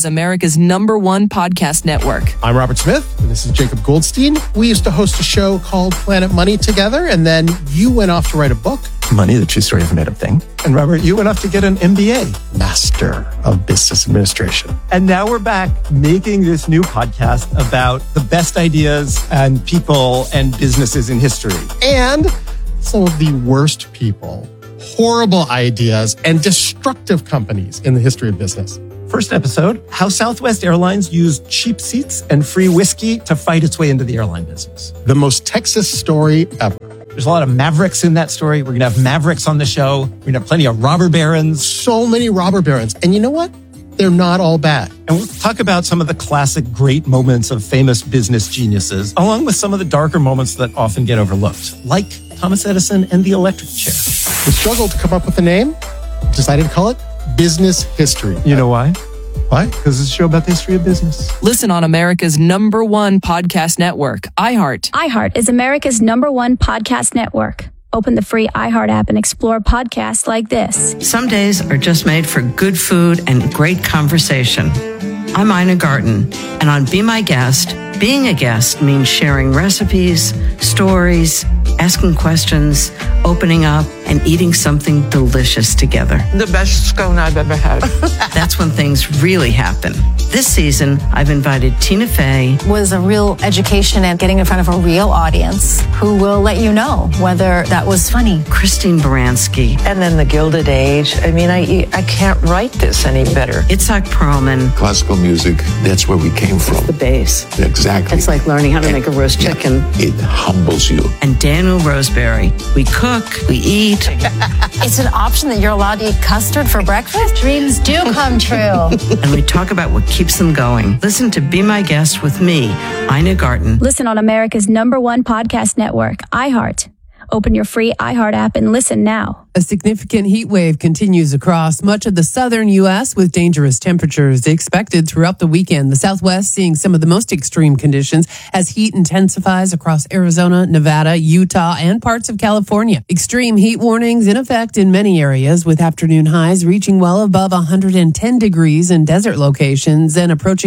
is America's #1 podcast network. I'm Robert Smith, and this is Jacob Goldstein. We used to host a show called Planet Money together, and then you went off to write a book. Money, the true story of a made-up thing. And Robert, you went off to get an MBA. Master of Business Administration. And now we're back making this new podcast about the best ideas and people and businesses in history. And some of the worst people, horrible ideas, and destructive companies in the history of business. First episode, how Southwest Airlines used cheap seats and free whiskey to fight its way into the airline business. The most Texas story ever. There's a lot of mavericks in that story. We're going to have mavericks on the show. We're going to have plenty of robber barons. So many robber barons. And you know what? They're not all bad. And we'll talk about some of the classic great moments of famous business geniuses, along with some of the darker moments that often get overlooked, like Thomas Edison and the electric chair. We struggled to come up with a name. Decided to call it Business History. You know why? Why? Because it's a show about the history of business. Listen on America's #1 podcast network, iHeart. iHeart is America's #1 podcast network. Open the free iHeart app and explore podcasts like this. Some days are just made for good food and great conversation. I'm Ina Garten, and on Be My Guest, being a guest means sharing recipes, stories, asking questions, opening up, and eating something delicious together. The best scone I've ever had. That's when things really happen. This season, I've invited Tina Fey. Was a real education and getting in front of a real audience who will let you know whether that was funny. Christine Baranski. And then the Gilded Age. I mean, I can't write this any better. Itzhak Perlman. Classical music, that's where we came from. The bass. Exactly. It's like learning how to make a roast chicken. It humbles you. And Daniel Roseberry. We cook, we eat. It's an option that you're allowed to eat custard for breakfast? Dreams do come true. And we talk about what keeps them going. Listen to Be My Guest with me, Ina Garten. Listen on America's #1 podcast network, iHeart. Open your free iHeart app and listen now. A significant heat wave continues across much of the southern U.S. with dangerous temperatures expected throughout the weekend. The Southwest seeing some of the most extreme conditions as heat intensifies across Arizona, Nevada, Utah, and parts of California. Extreme heat warnings in effect in many areas with afternoon highs reaching well above 110 degrees in desert locations and approaching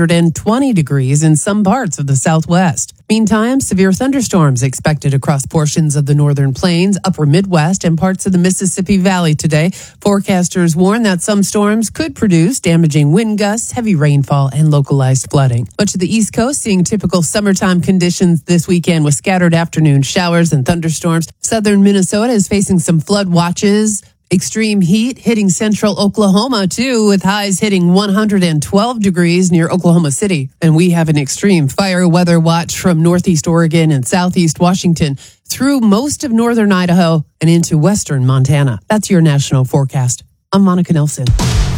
120 degrees in some parts of the Southwest. Meantime, severe thunderstorms expected across portions of the northern plains, upper Midwest, and parts of the Mississippi Valley today. Forecasters warn that some storms could produce damaging wind gusts, heavy rainfall, and localized flooding. Much of the East Coast seeing typical summertime conditions this weekend with scattered afternoon showers and thunderstorms. Southern Minnesota is facing some flood watches. Extreme heat hitting central Oklahoma, too, with highs hitting 112 degrees near Oklahoma City. And we have an extreme fire weather watch from northeast Oregon and southeast Washington through most of northern Idaho and into western Montana. That's your national forecast. I'm Monica Nelson.